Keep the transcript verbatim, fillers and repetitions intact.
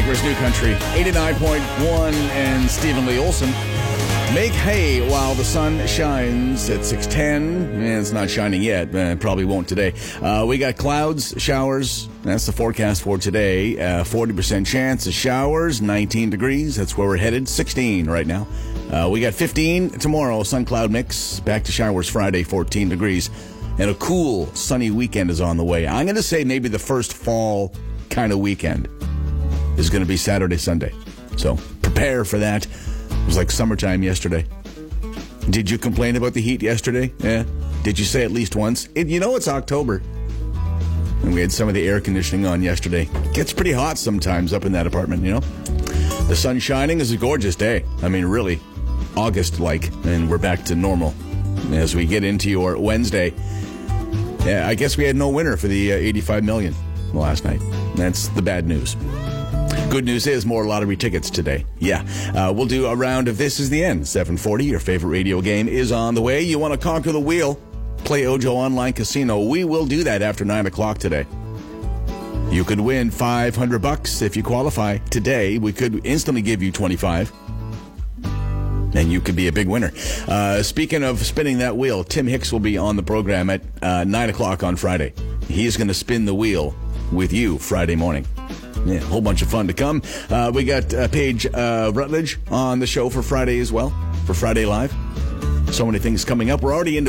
Quakers New Country, eighty-nine point one, and Stephen Lee Olson. Make hay while the sun shines at six ten. Eh, it's not shining yet, but it probably won't today. Uh, we got clouds, showers. That's the forecast for today. Uh, forty percent chance of showers, nineteen degrees. That's where we're headed. sixteen right now. Uh, we got fifteen tomorrow, sun cloud mix. Back to showers Friday, fourteen degrees. And a cool, sunny weekend is on the way. I'm going to say maybe the first fall kind of weekend is going to be Saturday, Sunday. So prepare for that. It was like summertime yesterday. Did you complain about the heat yesterday? Yeah. Did you say at least once? It, you know it's October. And we had some of the air conditioning on yesterday. It gets pretty hot sometimes up in that apartment, you know. The sun shining is a gorgeous day. I mean, really, August-like. And we're back to normal as we get into your Wednesday. Yeah, I guess we had no winner for the uh, eighty-five million last night. That's the bad news. Good news is more lottery tickets today. Yeah, uh, we'll do a round of This Is the End. seven forty, your favorite radio game is on the way. You want to conquer the wheel? Play Ojo Online Casino. We will do that after nine o'clock today. You could win five hundred bucks if you qualify today. We could instantly give you twenty-five. And you could be a big winner. Uh, speaking of spinning that wheel, Tim Hicks will be on the program at uh, nine o'clock on Friday. He's going to spin the wheel with you Friday morning. Yeah, a whole bunch of fun to come. Uh, we got uh, Paige uh, Rutledge on the show for Friday as well, for Friday Live. So many things coming up. We're already into